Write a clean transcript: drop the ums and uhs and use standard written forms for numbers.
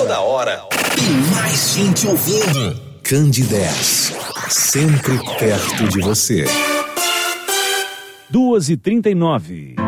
toda hora e mais gente ouvindo. Candidez, sempre perto de você. 2h39.